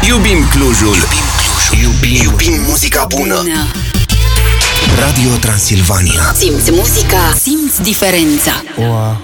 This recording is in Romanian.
Iubim Clujul. Iubim muzica bună. Radio Transilvania. Simți muzica, simți diferența. Oa,